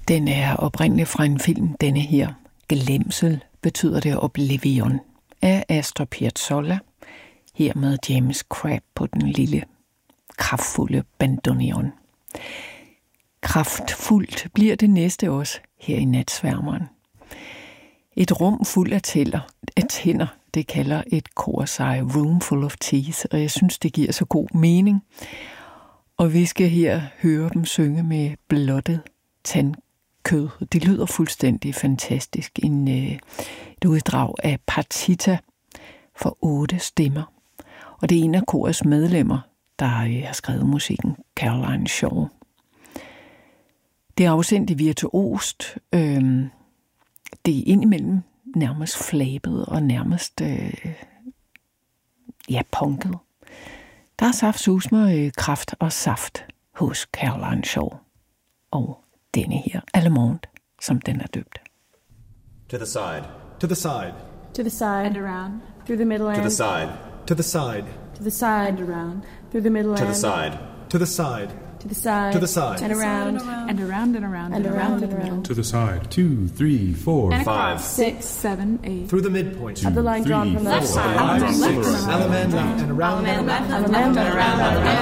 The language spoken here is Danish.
Den er oprindeligt fra en film, denne her. Glemsel betyder det Oblivion af Astor Piazzolla. Her med James Crabb på den lille, kraftfulde bandoneon. Kraftfuldt bliver det næste også her i Natsværmeren. Et rum fuld af tænder, det kalder et kor sig Room Full of Teeth, og jeg synes, det giver så god mening. Og vi skal her høre dem synge med blottet tandkød. Det lyder fuldstændig fantastisk. Et uddrag af Partita for 8 stemmer. Og det er en af korets medlemmer, der har skrevet musikken, Caroline Shaw. Det er afsendt i virtuost. Det er indimellem nærmest flabet og nærmest punket. Der er saftsusmer, kraft og saft hos Caroline Shaw. Og denne her, Allemande, som den er døbt. To the side. To the side. To the side. And around. Through the middle and. To the side. To the side. To the side. And around. Through the middle and. To the side. To the side. To the side. To the side. And around. And around and around. And around and around. To the side. 2, 3, 4, and 5, 6, 7, 8. Through the midpoint. Of the line drawn from the left side. Allemande and around and around. Allemande and around.